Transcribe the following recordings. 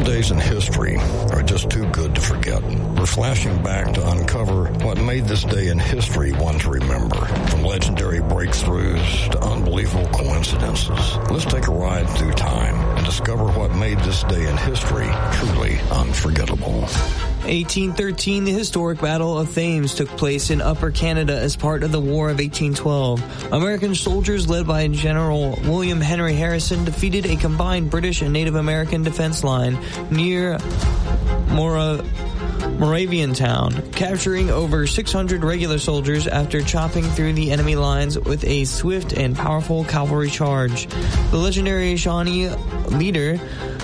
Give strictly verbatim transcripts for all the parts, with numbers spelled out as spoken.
Some days in history are just too good to forget. We're flashing back to uncover what made this day in history one to remember. From legendary breakthroughs to unbelievable coincidences. Let's take a ride through time and discover what made this day in history truly unforgettable. eighteen thirteen, the historic Battle of Thames took place in Upper Canada as part of the War of eighteen twelve. American soldiers led by General William Henry Harrison defeated a combined British and Native American defense line near Mora Moravian Town, capturing over six hundred regular soldiers after chopping through the enemy lines with a swift and powerful cavalry charge. The legendary Shawnee leader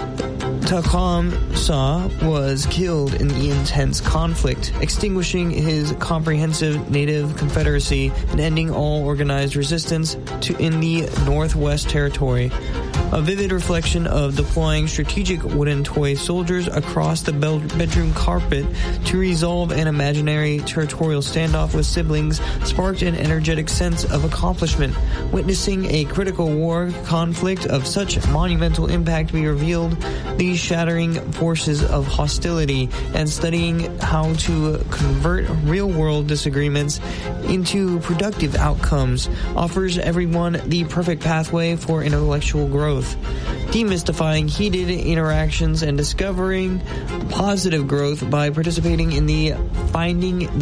Tecumseh was killed in the intense conflict, extinguishing his comprehensive Native Confederacy and ending all organized resistance to in the Northwest Territory. A vivid reflection of deploying strategic wooden toy soldiers across the bedroom carpet to resolve an imaginary territorial standoff with siblings sparked an energetic sense of accomplishment. Witnessing a critical war conflict of such monumental impact, we revealed the shattering forces of hostility and studying how to convert real-world disagreements into productive outcomes offers everyone the perfect pathway for intellectual growth. Demystifying heated interactions and discovering positive growth by participating in the Finding